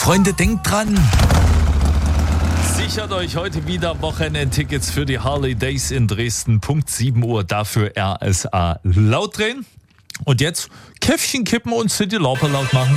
Freunde, denkt dran. Sichert euch heute wieder Wochenendtickets für die Harley Days in Dresden. Punkt 7 Uhr, dafür RSA laut drehen. Und jetzt Käffchen kippen und Cyndi Lauper laut machen.